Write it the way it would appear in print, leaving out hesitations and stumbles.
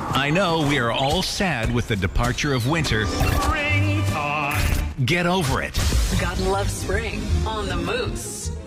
I know we are all sad with the departure of winter. Springtime. Get over it. God loves spring on the Moose.